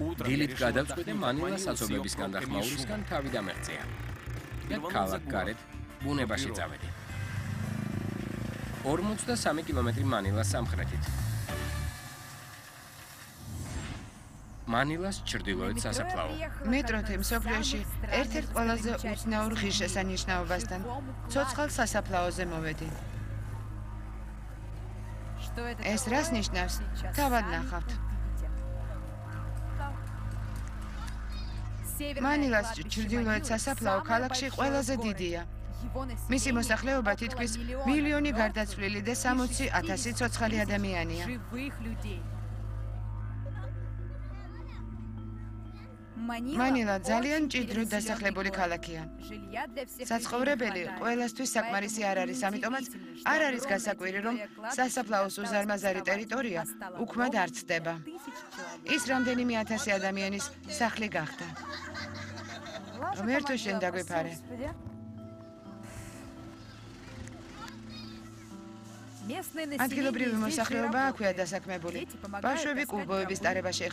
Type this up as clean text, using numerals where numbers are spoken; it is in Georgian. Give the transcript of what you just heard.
დილით გადავწყვიტე მანილას საცობებისგან და ხმაურისგან თავი დამეღწია. და ქალაქ გარეთ ბუნებაში წავედი. 43 კილომეტრი მანილას სამხრეთით. მანილას ჩრდილოეთ სასაფლაო. მეტროთი მსოფლიოში ერთ-ერთ ყველაზე უცნაურ ღირსშესანიშნაობასთან ცოცხალ სასაფლაოზე მოვედი. ეს რას ნიშნავს? თავად ნახავთ. მანილას ჩრდილოეთ სასაფლაო ქალაქში ყველაზე დიდია. მისი მოსახლეობა თითქმის მილიონი გარდაცვლილი და 60,000 ცოცხალი ადამიანია. მანილა ძალიან მჭიდროდ დასახლებული ქალაქია. საცხოვრებელი ყველასთვის საკმარისი არ არის, ამიტომაც არ არის გასაკვირი, რომ სასაფლაოს უზარმაზარი ტერიტორია უქმად არ ცდება. ის რამდენიმე ათასი ადამიანის სახლი გახდა. რომ ერთო შენ დაგვიფარე. ადგილობრივი მოსახლეობა აქვეა დასაქმებული. ბავშვები კუბოების ტარებაში